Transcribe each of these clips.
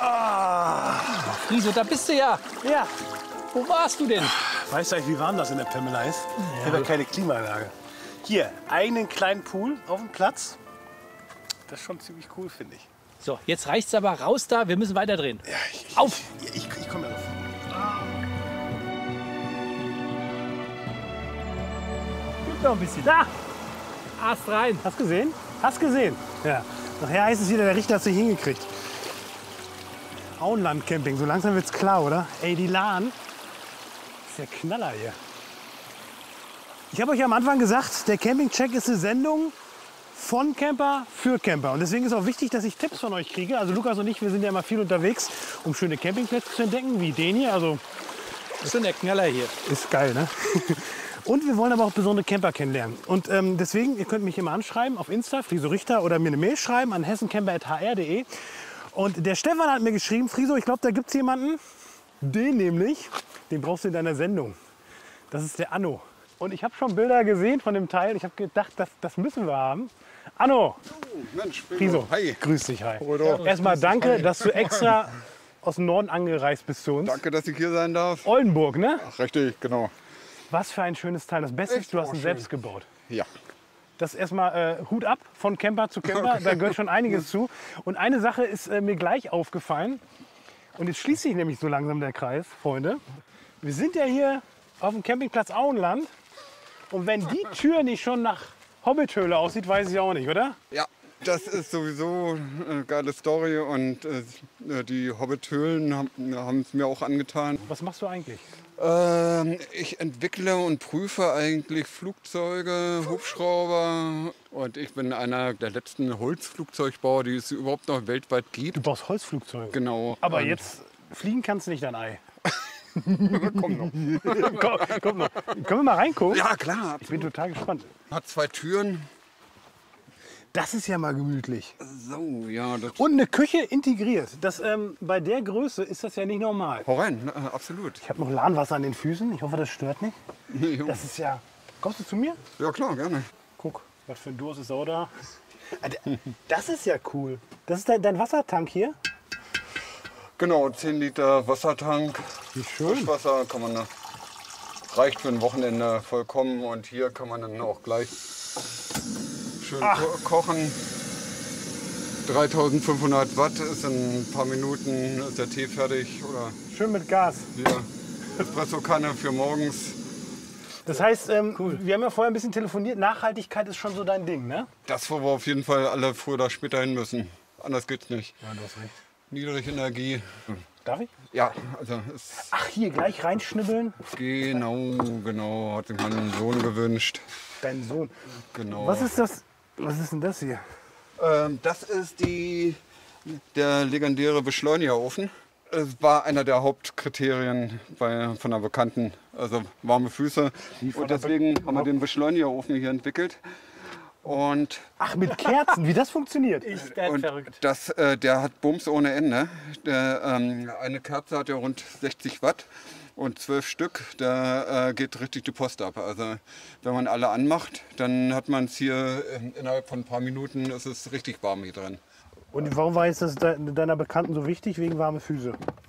Friso, da bist du ja. Ja. Wo warst du denn? Weißt du eigentlich, wie warm das in der Pamela ist? Ich habe ja keine Klimaanlage. Hier, einen kleinen Pool auf dem Platz. Das ist schon ziemlich cool, finde ich. So, jetzt reicht's aber raus da. Wir müssen weiterdrehen. Ja, Auf! Ich komme ja drauf. Gibt noch ein bisschen. Da! Ast rein. Hast gesehen? Hast gesehen? Ja. Nachher heißt es wieder, der Richter hat sich hingekriegt. Auenland-Camping, so langsam wird's klar, oder? Ey, die Lahn ist der Knaller hier. Ich habe euch am Anfang gesagt, der Camping-Check ist eine Sendung von Camper für Camper. Und deswegen ist auch wichtig, dass ich Tipps von euch kriege. Also Lukas und ich, wir sind ja immer viel unterwegs, um schöne Campingplätze zu entdecken, wie den hier. Also Das ist schon der Knaller hier. ist geil, ne? Und wir wollen aber auch besondere Camper kennenlernen. Und deswegen, ihr könnt mich immer anschreiben auf Insta, Friso Richter, oder mir eine Mail schreiben an hessencamper@hr.de. Und der Stefan hat mir geschrieben, Friso, ich glaube, da gibt es jemanden, den nämlich, den brauchst du in deiner Sendung. Das ist der Anno. Und ich habe schon Bilder gesehen von dem Teil. Ich habe gedacht, das müssen wir haben. Anno, Mensch, Friso, hi. grüß dich, hi. Oder? Erstmal danke, dass du extra aus dem Norden angereist bist zu uns. Danke, dass ich hier sein darf. Oldenburg, ne? Ach, richtig, genau. Was für ein schönes Teil. Das Beste ist, Echt du hast auch ihn schön. selbst gebaut. Ja. Das ist erstmal Hut ab von Camper zu Camper. Da gehört schon einiges zu. Und eine Sache ist mir gleich aufgefallen. Und jetzt schließt sich nämlich so langsam der Kreis, Freunde. Wir sind ja hier auf dem Campingplatz Auenland. Und wenn die Tür nicht schon nach Hobbithöhle aussieht, weiß ich auch nicht, oder? Ja, das ist sowieso eine geile Story und die Hobbithöhlen haben es mir auch angetan. Was machst du eigentlich? Ich entwickle und prüfe eigentlich Flugzeuge, Hubschrauber und ich bin einer der letzten Holzflugzeugbauer, die es überhaupt noch weltweit gibt. Du baust Holzflugzeuge. Genau. Aber Und jetzt fliegen kannst du nicht, dein Ei. komm noch. Komm noch. Können wir mal reingucken? Ja, klar. Ich bin total gespannt. Hat 2 Türen. Das ist ja mal gemütlich. So, ja, das. Und eine Küche integriert. Das, bei der Größe ist das ja nicht normal. Hau rein, absolut. Ich habe noch Lahnwasser an den Füßen. Ich hoffe, das stört nicht. Jo. Das ist ja... Kommst du zu mir? Ja, klar, gerne. Guck, was für ein Durst ist auch da. Das ist ja cool. Das ist dein Wassertank hier? Genau, 10 Liter Wassertank. Wie schön. Frischwasser kann man, reicht für ein Wochenende vollkommen. Und hier kann man dann auch gleich schön kochen. 3500 Watt ist in ein paar Minuten ist der Tee fertig. Oder Schön mit Gas. hier Espressokanne für morgens. Das heißt, wir haben ja vorher ein bisschen telefoniert. Nachhaltigkeit ist schon so dein Ding, ne? Das, wo wir auf jeden Fall alle früher oder später hin müssen. Anders geht's nicht. Ja, du hast recht. Niedrige Energie. Darf ich? Ja, also ist Ach, hier gleich reinschnibbeln. genau, hat sich mein Sohn gewünscht. Dein Sohn. Genau. Was ist das? Was ist denn das hier? Das ist der legendäre Beschleunigerofen. Es war einer der Hauptkriterien von einer Bekannten, also warme Füße. Und deswegen haben wir den Beschleunigerofen hier entwickelt. Und, Ach, mit Kerzen, wie das funktioniert. Ich werde und verrückt. der hat Bums ohne Ende. Eine Kerze hat ja rund 60 Watt und 12 Stück, da geht richtig die Post ab. Also wenn man alle anmacht, dann hat man es hier innerhalb von ein paar Minuten, ist es richtig warm hier drin. Und warum war jetzt das deiner Bekannten so wichtig? Wegen warme Füße.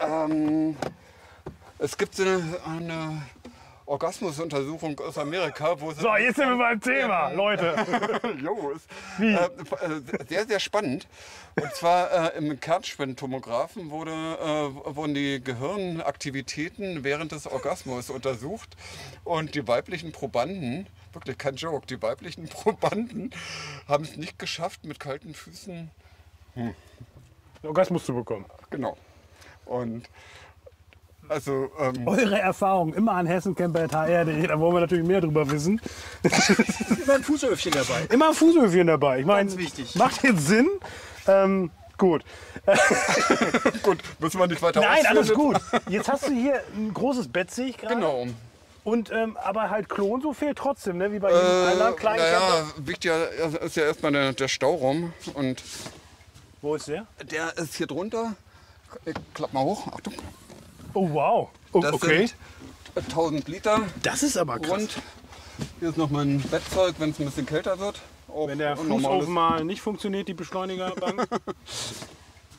Es gibt so eine Orgasmusuntersuchung aus Amerika, wo So, jetzt sind wir beim Thema, Leute. Jo, ist sehr, sehr spannend. Und zwar im Kernspintomographen wurden die Gehirnaktivitäten während des Orgasmus untersucht. Und die weiblichen Probanden, wirklich kein Joke, die weiblichen Probanden haben es nicht geschafft, mit kalten Füßen, Orgasmus zu bekommen. genau. Und also, Eure Erfahrung immer an hessencamper.hr.de, da wollen wir natürlich mehr drüber wissen. Immer ein Fußöfchen dabei. Immer ein Fußöfchen dabei. Ich meine, Ganz wichtig. macht jetzt Sinn. Gut. gut, müssen wir nicht weiter Nein, ausführen alles jetzt? gut. Jetzt hast du hier ein großes Bett, sehe ich gerade. Genau. Und, aber halt Klo und so fehlt trotzdem, ne? Wie bei jedem anderen kleinen Camper. Naja, wichtig ist ja erstmal der Stauraum. Und Wo ist der? der ist hier drunter. Ich klapp mal hoch, Achtung. Oh, wow. Oh, Das okay. sind 1000 Liter. Das ist aber krass. Und hier ist noch mein Bettzeug, wenn es ein bisschen kälter wird. Auch Wenn der ein normales- Fußofen mal nicht funktioniert, die Beschleunigerbank.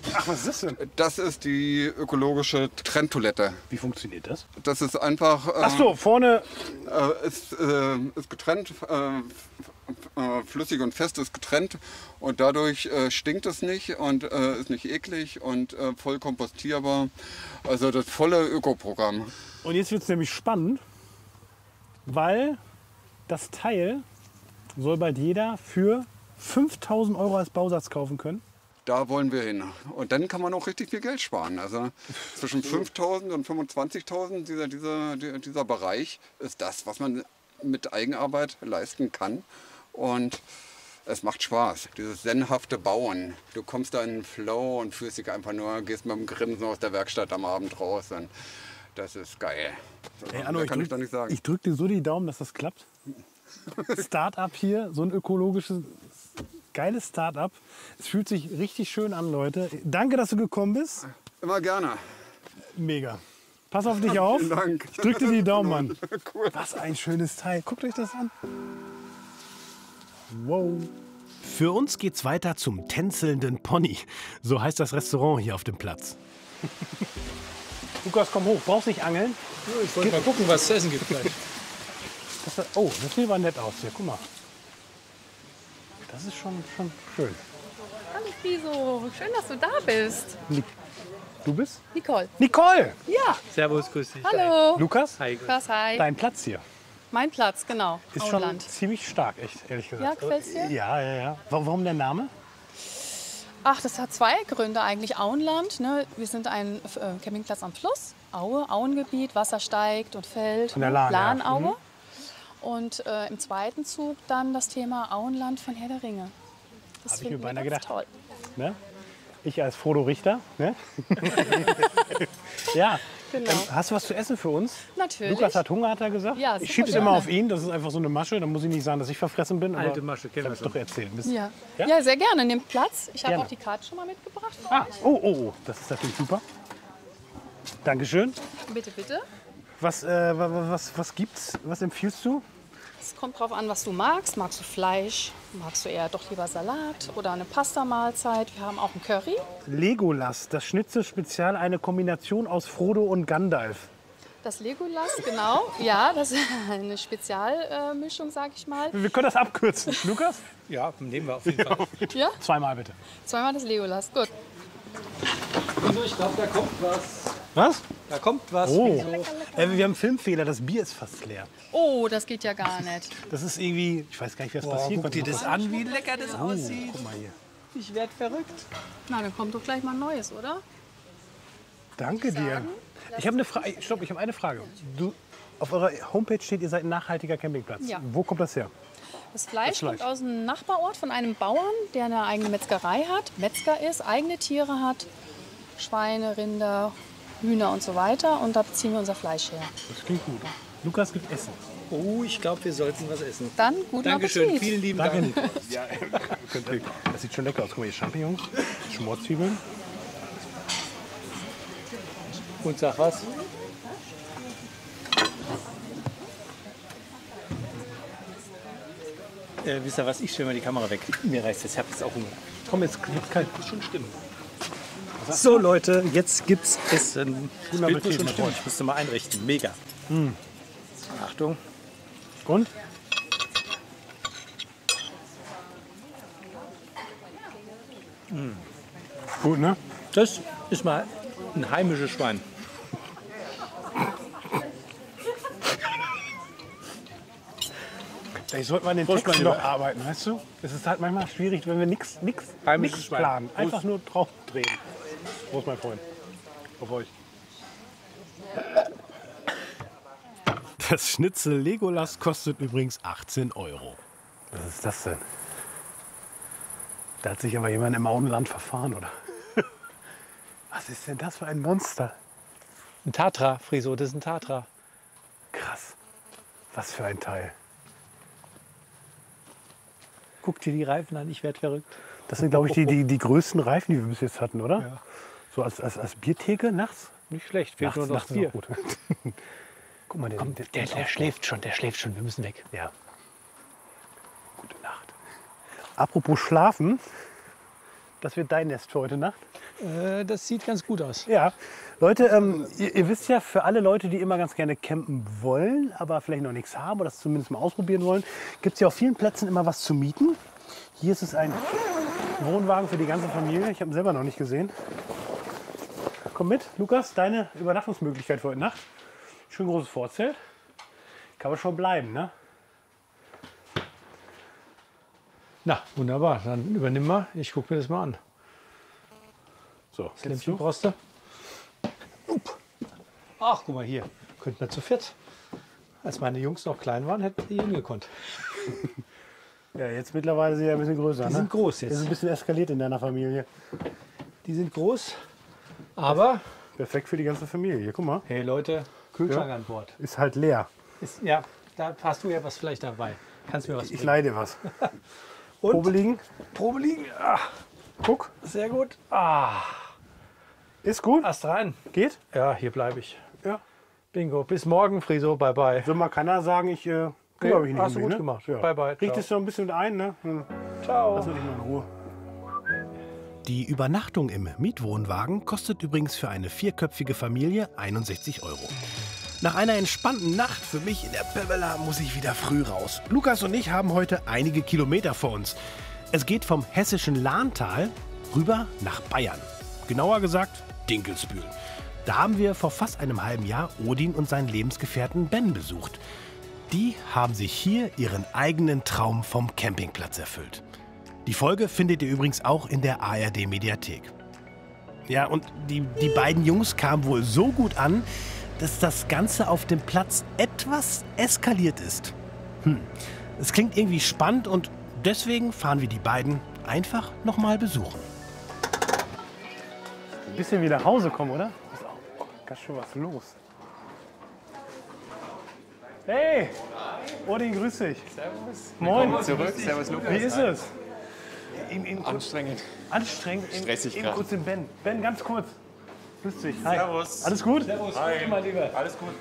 Ach, was ist das denn? Das ist die ökologische Trenntoilette. Wie funktioniert das? Das ist einfach... Ach so, vorne. ist getrennt, flüssig und fest ist getrennt und dadurch stinkt es nicht und ist nicht eklig und voll kompostierbar. Also das volle Ökoprogramm. Und jetzt wird es nämlich spannend, weil das Teil soll bald jeder für 5.000 € als Bausatz kaufen können. Da wollen wir hin. Und dann kann man auch richtig viel Geld sparen. Also zwischen 5.000 und 25.000 dieser Bereich ist das, was man mit Eigenarbeit leisten kann. Und es macht Spaß, dieses zen-hafte Bauen. Du kommst da in den Flow und fühlst dich einfach nur, gehst mit dem Grinsen aus der Werkstatt am Abend raus. Und das ist geil. So, Ey, Anno, mehr kann ich doch nicht sagen. ich drück dir so die Daumen, dass das klappt. Start-up hier, so ein ökologisches, geiles Start-up. Es fühlt sich richtig schön an, Leute. Danke, dass du gekommen bist. Immer gerne. Mega. Pass auf dich auf. Vielen Dank. Ich drück dir die Daumen, Mann. Cool. Was ein schönes Teil. Guckt euch das an. Wow. Für uns geht's weiter zum tänzelnden Pony. So heißt das Restaurant hier auf dem Platz. Lukas, komm hoch. Brauchst nicht angeln? Ich wollte mal gucken, was es zu essen gibt gleich. Oh, das sieht aber nett aus hier. Guck mal. Das ist schon schön. Hallo Friso, schön, dass du da bist. Du bist? Nicole. Nicole! Ja, Servus, grüß dich. hallo. Lukas? Hi. Lukas, hi. Dein Platz hier Mein Platz, genau. ist schon Auenland. ziemlich stark, echt, ehrlich gesagt. Ja, gefällt's dir? Ja. Warum der Name? Ach, das hat zwei Gründe eigentlich. Auenland, ne? Wir sind ein Campingplatz am Fluss. Aue, Auengebiet, Wasser steigt und fällt. Von der Lahn, ja. Lahnaue. Und im zweiten Zug dann das Thema Auenland von Herr der Ringe. Das Hab ich mir finden wir beinahe ganz gedacht. toll. Ne? Ich als Frodo Richter. Ne? Ja. Genau. Hast du was zu essen für uns? Natürlich. Lukas hat Hunger, hat er gesagt. Ja, ich super schieb's gerne. immer auf ihn. Das ist einfach so eine Masche. Dann muss ich nicht sagen, dass ich verfressen bin. Alte aber Masche, ich kennen wir hab's schon. doch erzählt. Mist. Ja. Ja? Ja, sehr gerne. Nehmt Platz. Ich habe Gerne. auch die Karte schon mal mitgebracht. Für Ah, euch. oh, das ist natürlich super. Dankeschön. Bitte, bitte. Was gibt's? Was empfiehlst du? Es kommt drauf an, was du magst. Magst du Fleisch? Magst du eher doch lieber Salat oder eine Pasta-Mahlzeit? Wir haben auch einen Curry. Legolas, das Schnitzel-Spezial, eine Kombination aus Frodo und Gandalf. Das Legolas, genau. Ja, das ist eine Spezialmischung, sag ich mal. Wir können das abkürzen. Lukas? Ja, nehmen wir auf jeden Fall. Ja, Zweimal bitte. zweimal das Legolas. Gut. Also ich glaube, da kommt was. Was? Da kommt was. Oh. Wir haben Filmfehler, das Bier ist fast leer. Oh, das geht ja gar nicht. Das ist irgendwie, ich weiß gar nicht, was Boah, passiert. guck dir das an, wie lecker das aussieht. Guck mal hier. Ich werde verrückt. Na, dann kommt doch gleich mal ein neues, oder? Danke dir. Ich habe eine Frage. Stopp, ich habe eine Frage. Auf eurer Homepage steht, ihr seid ein nachhaltiger Campingplatz. Ja. Wo kommt das her? Das Fleisch Das Fleisch. kommt aus einem Nachbarort von einem Bauern, der eine eigene Metzgerei hat, Metzger ist, eigene Tiere hat, Schweine, Rinder, Hühner und so weiter. Und da beziehen wir unser Fleisch her. Das klingt gut. Lukas gibt Essen. Oh, ich glaube, wir sollten was essen. Dann guten Dankeschön, Appetit. vielen lieben Danke. Dank. Ja, das sieht schon lecker aus. Guck mal hier, Champignons, Schmorzwiebeln. Und sag was? Wisst ihr was, ich stelle mal die Kamera weg. Mir reißt jetzt, ich habe jetzt auch Hunger. Komm, jetzt kalt. Schon stimmen. So Leute, jetzt gibt's Essen. Guten Das Bild muss Appetit, schon mein stimmen. Freund. Ich müsste mal einrichten. Mega. Achtung. Und? Gut, ne? Das ist mal ein heimisches Schwein. Ich sollte mal den Prost, Text mein noch Lieber. arbeiten, weißt du? Es ist halt manchmal schwierig, wenn wir nichts Heimisches Schwein. planen. Prost. Einfach nur drauf drehen. Prost, mein Freund. Auf euch. Das Schnitzel Legolas kostet übrigens 18 €. Was ist das denn? Da hat sich aber jemand im Auenland verfahren, oder? Was ist denn das für ein Monster? Ein Tatra, Friso, das ist ein Tatra. Krass. Was für ein Teil. Guck dir die Reifen an, ich werde verrückt. Das sind, glaube ich, die größten Reifen, die wir bis jetzt hatten, oder? Ja. So als Biertheke nachts? Nicht schlecht, fehlt nur noch nachts ist Bier. auch gut. Guck mal, Komm, der schläft schon, wir müssen weg. Ja. Gute Nacht. Apropos Schlafen. Das wird dein Nest für heute Nacht. Das sieht ganz gut aus. Ja, Leute, ihr wisst ja, für alle Leute, die immer ganz gerne campen wollen, aber vielleicht noch nichts haben oder das zumindest mal ausprobieren wollen, gibt es ja auf vielen Plätzen immer was zu mieten. Hier ist es ein Wohnwagen für die ganze Familie. Ich habe ihn selber noch nicht gesehen. Komm mit, Lukas, deine Übernachtungsmöglichkeit für heute Nacht. Schön großes Vorzelt. Kann man schon bleiben, ne? Na, wunderbar. Dann übernimm mal. Ich gucke mir das mal an. So, Klemmchen brauchst du? Ach, guck mal hier. Könnten wir zu viert. Als meine Jungs noch klein waren, hätten die hingekonnt. Ja, jetzt mittlerweile sind sie ja ein bisschen größer. Die Ne? sind groß Das ist jetzt. ein bisschen eskaliert in deiner Familie. Die sind groß. Aber, Perfekt für die ganze Familie. Guck mal, hey Leute, Kühlschrank an Bord. ist halt leer. Ist, ja, da hast du ja was vielleicht dabei. Kannst mir was Ich bringen. leide was. Und? Probe liegen. Probe liegen. Ah, Guck, sehr gut. Ah, ist gut. Ast rein. Geht? Ja, hier bleibe ich. Ja. Bingo. Bis morgen, Friso. Bye, bye. So mal keiner sagen, ich kümmere mich nicht hast um du dich, gut ne? gemacht. Ja. Bye, bye. Richtest Ciao. du ein bisschen ein, ne? Ciao. Lass dich mal in Ruhe. Die Übernachtung im Mietwohnwagen kostet übrigens für eine vierköpfige Familie 61 €. Nach einer entspannten Nacht für mich in der Pöbela muss ich wieder früh raus. Lukas und ich haben heute einige Kilometer vor uns. Es geht vom hessischen Lahntal rüber nach Bayern. Genauer gesagt Dinkelsbühl. Da haben wir vor fast einem halben Jahr Odin und seinen Lebensgefährten Ben besucht. Die haben sich hier ihren eigenen Traum vom Campingplatz erfüllt. Die Folge findet ihr übrigens auch in der ARD-Mediathek. Ja, und die beiden Jungs kamen wohl so gut an, dass das Ganze auf dem Platz etwas eskaliert ist. Es klingt irgendwie spannend und deswegen fahren wir die beiden einfach nochmal besuchen. Ein bisschen wieder nach Hause kommen, oder? Ist auch ganz schön was los. Hey! Odin, grüß dich. Servus. Moin. Willkommen zurück. Servus, Lukas. Wie ist es? Anstrengend. Anstrengend. Stressig eben grad. kurz den Ben. Ben, ganz kurz. Grüß dich. Hi. Servus. Alles gut? Hi. Mein Lieber. Alles gut.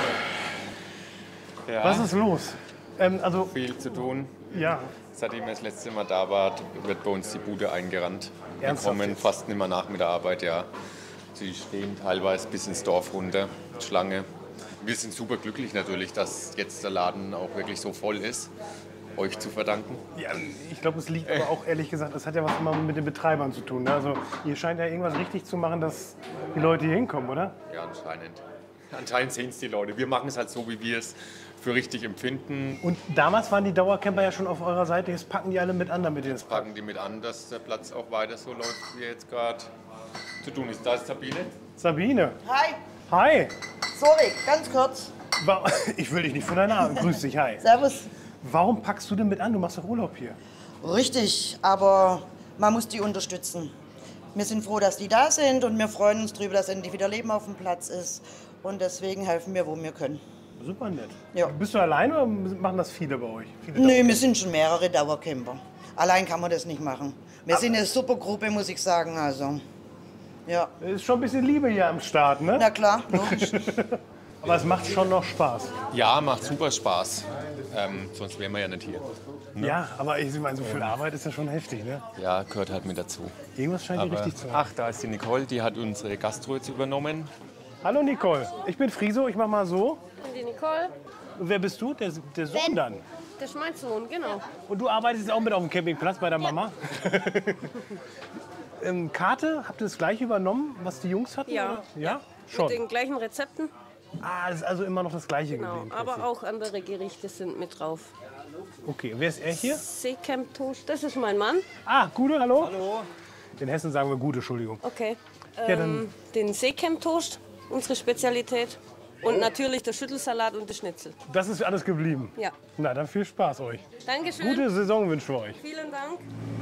Ja, Was ist los? Also, viel zu tun. ja. Seitdem ihr das letzte Mal da wart, wird bei uns die Bude eingerannt. Wir Ernsthaft kommen jetzt? fast nicht mehr nach mit der Arbeit, ja. Sie stehen teilweise bis ins Dorf runter, Schlange. Wir sind super glücklich natürlich, dass jetzt der Laden auch wirklich so voll ist. Euch zu verdanken. Ja, ich glaube, es liegt aber auch, ehrlich gesagt, das hat ja was immer mit den Betreibern zu tun. Ne? Also, ihr scheint ja irgendwas richtig zu machen, dass die Leute hier hinkommen, oder? Ja, anscheinend. Anscheinend sehen es die Leute. Wir machen es halt so, wie wir es für richtig empfinden. Und damals waren die Dauercamper ja schon auf eurer Seite, jetzt packen die alle mit an, damit ihr das packt. Packen die mit an, dass der Platz auch weiter so läuft, wie er jetzt gerade zu tun ist. Da ist Sabine. Sabine. Hi, Hi. sorry, ganz kurz. Ich will dich nicht von deinem Namen. Grüß dich, hi. Servus. Warum packst du denn mit an? Du machst doch Urlaub hier. Richtig, aber man muss die unterstützen. Wir sind froh, dass die da sind und wir freuen uns darüber, dass endlich wieder Leben auf dem Platz ist. Und deswegen helfen wir, wo wir können. Super nett. Ja. Bist du allein oder machen das viele bei euch? Viele Nee, wir sind schon mehrere Dauercamper. Allein kann man das nicht machen. Wir sind eine super Gruppe, muss ich sagen. Also, ja. Ist schon ein bisschen Liebe hier am Start, ne? Na klar, logisch. Aber es macht schon noch Spaß. Ja, macht super Spaß. Sonst wären wir ja nicht hier. Ja, aber ich meine, so viel Arbeit ist ja schon heftig, ne? Ja, gehört halt mit dazu. Irgendwas scheint dir Aber, richtig zu sein. ach, da ist die Nicole, die hat unsere Gastro jetzt übernommen. Hallo Nicole, ich bin Friso, ich mach mal so. Und die Nicole, Und wer bist du? Der Sohn dann. das ist mein Sohn, genau. Und du arbeitest jetzt auch mit auf dem Campingplatz bei der Mama? Karte, habt ihr das gleich übernommen, was die Jungs hatten? Ja. Oder? Ja? Schon. Mit den gleichen Rezepten, Ah, das ist also immer noch das Gleiche genau. geblieben. Aber auch andere Gerichte sind mit drauf. Okay, wer ist er hier? Seecamp Toast, das ist mein Mann. Ah, Gude, hallo? Hallo. In Hessen sagen wir Gude, Entschuldigung. Okay. Ja, dann- Den Seecamp Toast, unsere Spezialität. Und natürlich der Schüttelsalat und der Schnitzel. Das ist alles geblieben. Ja. Na, dann viel Spaß euch. Dankeschön. Gute Saison wünschen wir euch. Vielen Dank.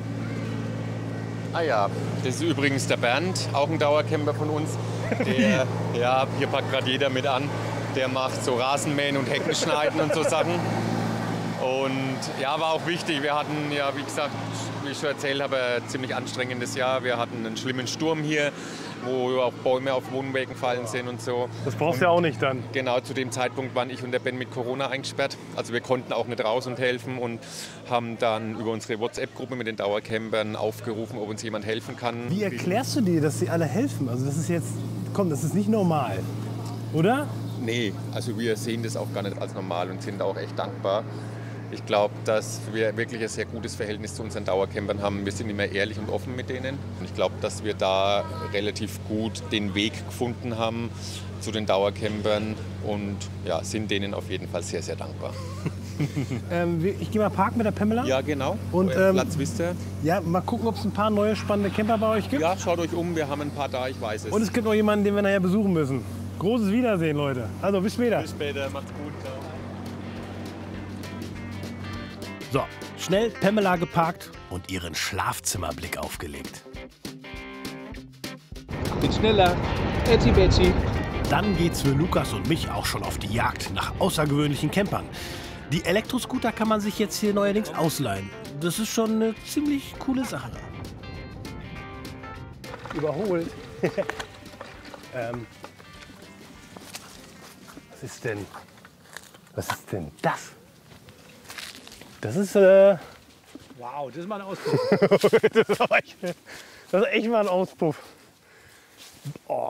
Ah ja, das ist übrigens der Bernd, auch ein Dauercamper von uns. Der, ja, hier packt gerade jeder mit an. Der macht so Rasenmähen und Heckenschneiden und so Sachen. Und ja, war auch wichtig. Wir hatten ja, wie gesagt, wie ich schon erzählt habe, ein ziemlich anstrengendes Jahr. Wir hatten einen schlimmen Sturm hier, wo auch Bäume auf Wohnwegen gefallen sind und so. Das brauchst du ja auch nicht dann. Genau, zu dem Zeitpunkt waren ich und der Ben mit Corona eingesperrt. Also wir konnten auch nicht raus und helfen und haben dann über unsere WhatsApp-Gruppe mit den Dauercampern aufgerufen, ob uns jemand helfen kann. Wie erklärst du dir, dass sie alle helfen? Also das ist jetzt, komm, das ist nicht normal, oder? Nee, also wir sehen das auch gar nicht als normal und sind auch echt dankbar. Ich glaube, dass wir wirklich ein sehr gutes Verhältnis zu unseren Dauercampern haben. Wir sind immer ehrlich und offen mit denen. Und ich glaube, dass wir da relativ gut den Weg gefunden haben zu den Dauercampern und ja, sind denen auf jeden Fall sehr, sehr dankbar. Ich gehe mal parken mit der Pamela. Ja, genau. Und Platz wisst ihr. ja, mal gucken, ob es ein paar neue spannende Camper bei euch gibt. Ja, schaut euch um, wir haben ein paar da, ich weiß es. Und es gibt noch jemanden, den wir nachher besuchen müssen. Großes Wiedersehen, Leute. Also bis später. Bis später, macht's gut. Ciao. So, schnell Pamela geparkt und ihren Schlafzimmerblick aufgelegt. Bin schneller. Etsy Betsy. Dann geht's für Lukas und mich auch schon auf die Jagd nach außergewöhnlichen Campern. Die Elektroscooter kann man sich jetzt hier neuerdings ausleihen. Das ist schon eine ziemlich coole Sache. Überholt. Was ist denn? Was ist denn das? Das ist Wow, das ist mal ein Ausdruck. das ist echt mal ein Auspuff. Oh.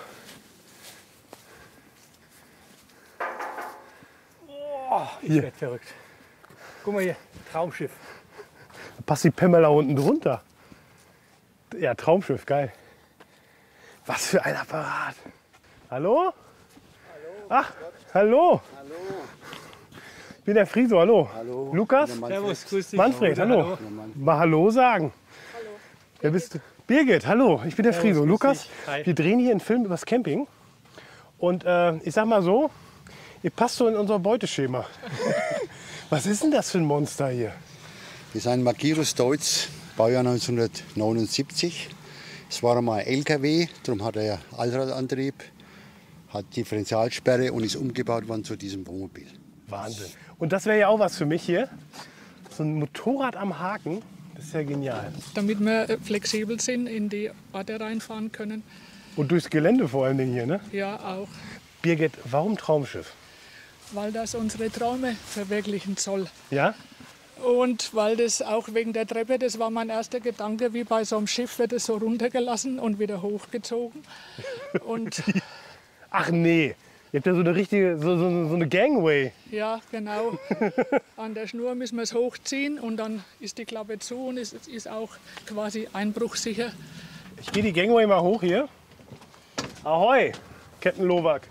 Oh, ich werde verrückt. Guck mal hier, Traumschiff. Da passt die Pamela unten drunter. Ja, Traumschiff, geil. Was für ein Apparat. Hallo? Hallo. Ach, hallo. Hallo. Ich bin der Friso, hallo. Hallo. Lukas? Servus, grüß dich. Manfred, hallo. Mal Hallo sagen. Hallo. Wer bist du? Birgit, hallo. Ich bin der Friso. Lukas, Hi. wir drehen hier einen Film über das Camping. Und ich sag mal so, ihr passt so in unser Beuteschema. Was ist denn das für ein Monster hier? Das ist ein Magirus Deutz, Baujahr 1979. Es war einmal ein LKW, darum hat er Allradantrieb, hat Differentialsperre und ist umgebaut worden zu diesem Wohnmobil. Wahnsinn. Und das wäre ja auch was für mich hier. So ein Motorrad am Haken, das ist ja genial. Damit wir flexibel sind, in die Orte reinfahren können. Und durchs Gelände vor allen Dingen hier, ne? Ja, auch, Birgit, warum Traumschiff? weil das unsere Träume verwirklichen soll. Ja? Und weil das auch wegen der Treppe, das war mein erster Gedanke, wie bei so einem Schiff wird es so runtergelassen und wieder hochgezogen. Und Ach nee, ihr habt ja so eine richtige, so eine Gangway. ja, genau, an der Schnur müssen wir es hochziehen und dann ist die Klappe zu und es ist auch quasi einbruchsicher. Ich gehe die Gangway mal hoch hier. Ahoi, Captain Lowak.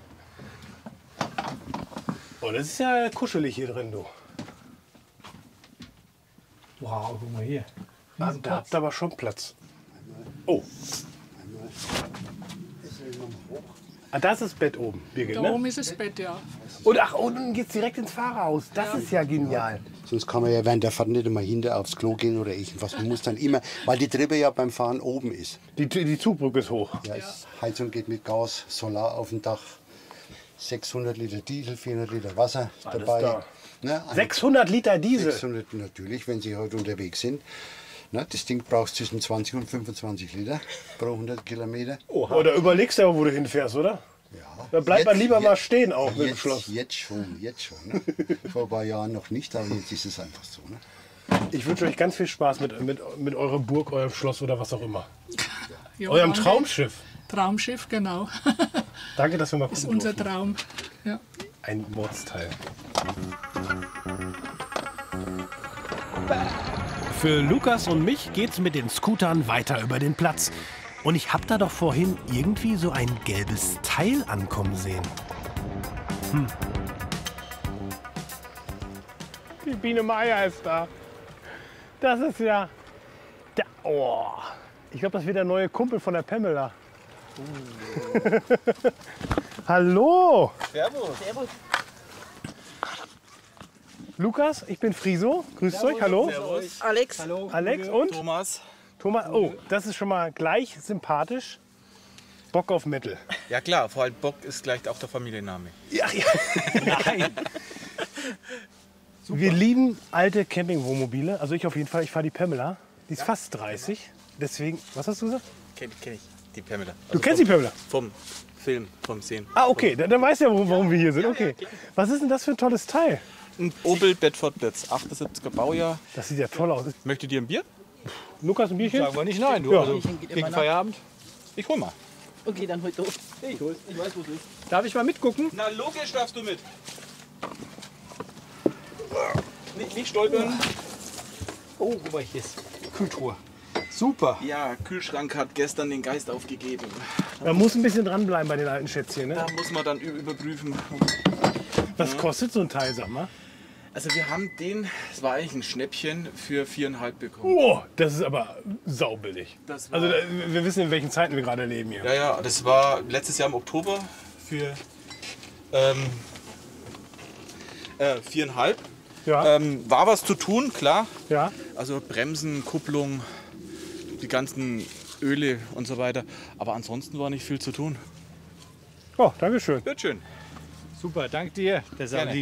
Oh, das ist ja kuschelig hier drin, du. Wow, guck mal hier. Da habt ihr aber schon Platz. Oh. Ah, das ist das Bett oben, Birgit, Da ne? oben ist das Bett, ja. Und ach, und dann geht's direkt ins Fahrerhaus. Das ist ja genial. Sonst kann man ja während der Fahrt nicht immer hinter aufs Klo gehen oder irgendwas. Man muss dann immer, weil die Treppe ja beim Fahren oben ist. Die Zugbrücke ist hoch. Ja, Heizung geht mit Gas, Solar auf dem Dach, 600 Liter Diesel, 400 Liter Wasser Alles dabei. da. Ne, 600 Liter Diesel. 600 natürlich, wenn Sie heute unterwegs sind. Ne, das Ding braucht zwischen 20 und 25 Liter pro 100 Kilometer. Oder überlegst du ja, wo du hinfährst, oder? Ja. Da bleibt man Jetzt- lieber mal jetzt- stehen auch mit dem Jetzt, Schloss. jetzt schon. Ne? Vor ein paar Jahren noch nicht, aber jetzt ist es einfach so. Ne? Ich wünsche euch ganz viel Spaß mit eurer Burg, eurem Schloss oder was auch immer. Ja, Eurem danke. Traumschiff. Traumschiff, genau. Danke, dass wir mal Ist gucken unser durften. Traum. Ja. Ein Mordsteil. Für Lukas und mich geht's mit den Scootern weiter über den Platz. Und ich hab da doch vorhin irgendwie so ein gelbes Teil ankommen sehen. Die Biene Meier ist da. Das ist ja... Oh. Ich glaube, das wird der neue Kumpel von der Pamela. Hallo. Servus. Lukas, ich bin Friso. Grüßt euch. Hallo. Servus. Alex, Alex und? Thomas. Thomas. Oh, das ist schon mal gleich sympathisch. Bock auf Metal. Ja klar, vor allem Bock ist gleich auch der Familienname. Ja. Nein. Wir lieben alte Campingwohnmobile. Also ich auf jeden Fall. Ich fahre die Pamela. Die ist fast 30. Deswegen, was hast du gesagt? Kenn ich, die Pamela. Du kennst die Pamela? Vom Film, vom Sehen. Ah, okay, dann weißt du ja, warum wir hier sind. Okay. Was ist denn das für ein tolles Teil? Ein Opel Bedford Blitz, 78er Baujahr. Das sieht ja toll aus. Möchtet ihr ein Bier? Lukas, ein Bierchen? Sagen wir nicht nein, du. Ja. Also, gegen Feierabend. Ich hol mal. Okay, dann heute durch. Ich hol's. Ich weiß, wo es ist. Darf ich mal mitgucken? Na, logisch darfst du mit. Nicht stolpern. Oh, guck mal, hier ist Kühltruhe. Super. Ja, Kühlschrank hat gestern den Geist aufgegeben. Man muss ein bisschen dranbleiben bei den alten Schätzchen, ne? Da muss man dann überprüfen. Was kostet so ein Teil, sag mal? Also wir haben den, es war eigentlich ein Schnäppchen, für 4,5 bekommen. Oh, das ist aber saubillig. Das war- Also wir wissen, in welchen Zeiten wir gerade leben hier. Ja, das war letztes Jahr im Oktober für 4,5. Ja. War was zu tun, klar. Ja. Also Bremsen, Kupplung, die ganzen Öle und so weiter. Aber ansonsten war nicht viel zu tun. Oh, danke schön. Wird schön. Super, dank dir. Der ist auch Gerne. lieb.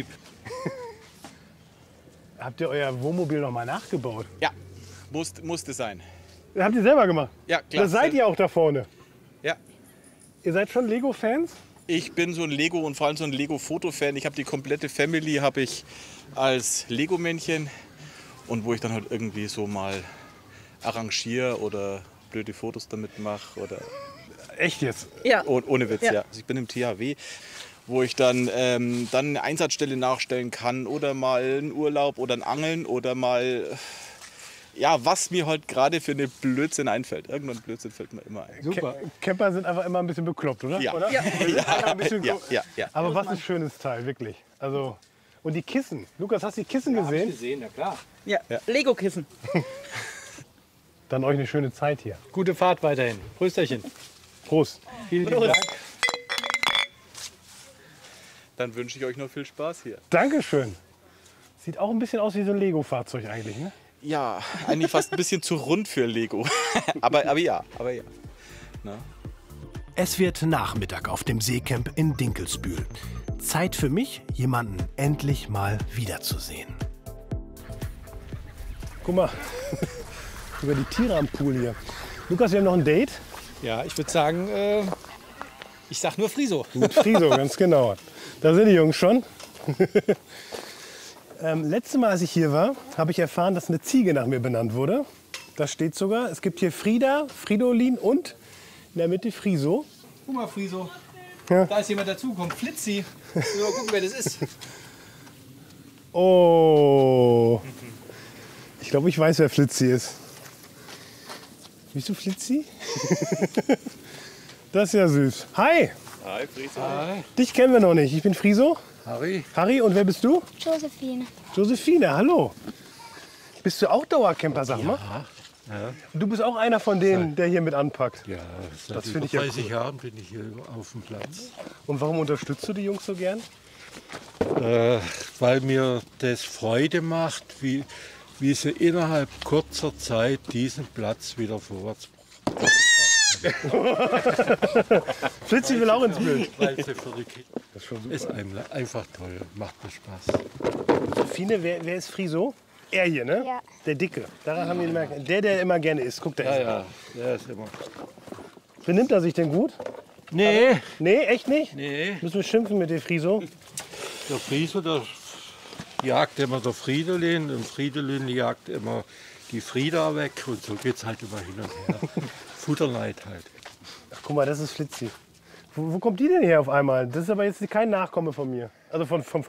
Habt ihr euer Wohnmobil noch mal nachgebaut? Ja, musste sein. Habt ihr selber gemacht? Ja, klar. Da seid ihr auch da vorne. Ja. Ihr seid schon Lego-Fans? Ich bin so ein Lego und vor allem so ein Lego-Foto-Fan. Ich habe die komplette Family habe ich als Lego-Männchen und wo ich dann halt irgendwie so mal arrangiere oder blöde Fotos damit mache oder Echt jetzt? Ja. ohne Witz, Ja. ja. Also ich bin im THW, wo ich dann eine Einsatzstelle nachstellen kann oder mal einen Urlaub oder ein Angeln oder mal ja, was mir halt gerade für eine Blödsinn einfällt. Irgendein Blödsinn fällt mir immer ein. Super. Camper sind einfach immer ein bisschen bekloppt, oder? Ja. Oder? Ja. Ein bisschen Ja, ja. Aber was ein schönes Teil, wirklich. Also, und die Kissen. Lukas, hast du die Kissen Hab ich gesehen? gesehen, ja klar. Ja, Lego-Kissen. Dann euch eine schöne Zeit hier. Gute Fahrt weiterhin. Prösterchen. Prost. Vielen lieben Dank. Dann wünsche ich euch noch viel Spaß hier. Dankeschön. Sieht auch ein bisschen aus wie so ein Lego-Fahrzeug eigentlich, ne? Ja, eigentlich fast ein bisschen zu rund für Lego. aber ja. Na? Es wird Nachmittag auf dem Seecamp in Dinkelsbühl. Zeit für mich, jemanden endlich mal wiederzusehen. Guck mal, über die Tiere am Pool hier. Lukas, wir haben noch ein Date. Ja, ich würde sagen, ich sag nur Friso. Mit Friso, ganz genau. Da sind die Jungs schon. Letztes Mal, als ich hier war, habe ich erfahren, dass eine Ziege nach mir benannt wurde. Das steht sogar. Es gibt hier Frieda, Fridolin und in der Mitte Friso. Guck mal, Friso. Ja. Da ist jemand dazugekommen. Flitzi. Mal gucken, wer das ist. Oh. Ich glaube, ich weiß, wer Flitzi ist. Bist du Flitzi? Das ist ja süß. Hi. Hi, Friso. Hi. Dich kennen wir noch nicht. Ich bin Friso. Harry. Harry, und wer bist du? Josephine. Josephine, hallo. Bist du auch Dauercamper, sag mal? Ja. Und du bist auch einer von denen, der hier mit anpackt? Ja, das seit finde ich über ja 30 cool. Jahren bin ich hier auf dem Platz. Und warum unterstützt du die Jungs so gern? Weil mir das Freude macht, wie sie innerhalb kurzer Zeit diesen Platz wieder vorwärts bringen. Flitzi will auch ins Bild. Weil sie für die Kinder. Das ist schon super. Ist einfach toll, macht mir Spaß. Josephine, wer ist Friso? Er hier, ne? Ja. Der Dicke. Daran haben wir gemerkt. Der immer gerne isst. Guck, der Ja, ist. ja, der ist immer. Benimmt er sich denn gut? Nee. Nee, echt nicht? Nee. Müssen wir schimpfen mit dem Friso? Der Friso, der jagt immer der Fridolin und Fridolin jagt immer die Frieda weg und so geht's halt immer hin und her. Futterneid halt. Ach, guck mal, das ist Flitzi. Wo kommt die denn her auf einmal? Das ist aber jetzt kein Nachkomme von mir. Also vom